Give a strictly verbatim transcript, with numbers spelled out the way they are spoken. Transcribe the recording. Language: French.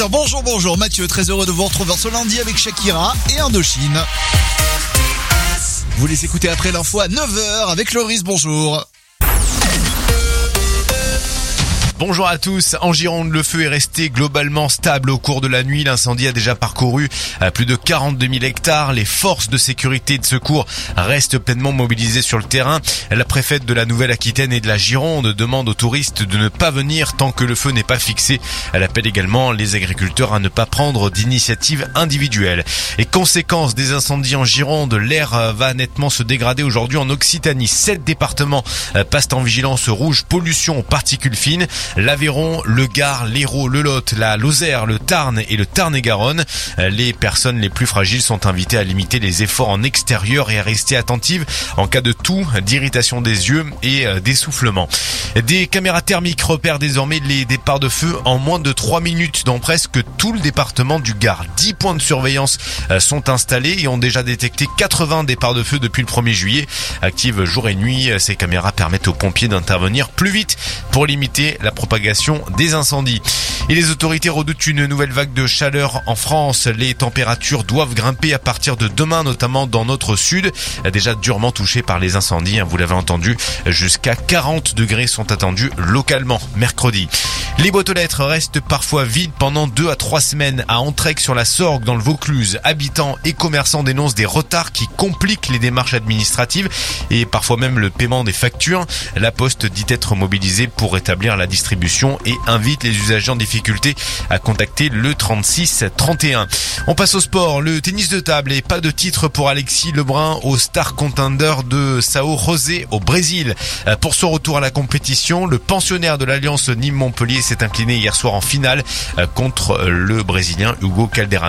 Bonjour, bonjour, Mathieu, très heureux de vous retrouver ce lundi avec Shakira et Indochine. Vous les écoutez après l'info à neuf heures avec Loris, bonjour. Bonjour à tous. En Gironde, le feu est resté globalement stable au cours de la nuit. L'incendie a déjà parcouru plus de quarante-deux mille hectares. Les forces de sécurité et de secours restent pleinement mobilisées sur le terrain. La préfète de la Nouvelle-Aquitaine et de la Gironde demande aux touristes de ne pas venir tant que le feu n'est pas fixé. Elle appelle également les agriculteurs à ne pas prendre d'initiatives individuelles. Et conséquence des incendies en Gironde, l'air va nettement se dégrader aujourd'hui en Occitanie. Sept départements passent en vigilance rouge pollution aux particules fines. L'Aveyron, le Gard, l'Hérault, le Lot, la Lozère, le Tarn et le Tarn-et-Garonne. Les personnes les plus fragiles sont invitées à limiter les efforts en extérieur et à rester attentives en cas de toux, d'irritation des yeux et d'essoufflement. Des caméras thermiques repèrent désormais les départs de feu en moins de trois minutes dans presque tout le département du Gard. dix points de surveillance sont installés et ont déjà détecté quatre-vingts départs de feu depuis le premier juillet. Actives jour et nuit, ces caméras permettent aux pompiers d'intervenir plus vite pour limiter la propagation des incendies. Et les autorités redoutent une nouvelle vague de chaleur en France. Les températures doivent grimper à partir de demain, notamment dans notre sud, déjà durement touché par les incendies. Vous l'avez entendu, jusqu'à quarante degrés sont attendus localement mercredi. Les boîtes aux lettres restent parfois vides pendant deux à trois semaines à Entraigue-sur-la-Sorgue dans le Vaucluse. Habitants et commerçants dénoncent des retards qui compliquent les démarches administratives et parfois même le paiement des factures. La Poste dit être mobilisée pour rétablir la distribution et invite les usagers en difficulté à contacter le trente-six trente et un. On passe au sport, le tennis de table et pas de titre pour Alexis Lebrun au Star Contender de Sao José au Brésil. Pour son retour à la compétition, le pensionnaire de l'Alliance Nîmes-Montpellier s'est incliné hier soir en finale contre le Brésilien Hugo Calderano.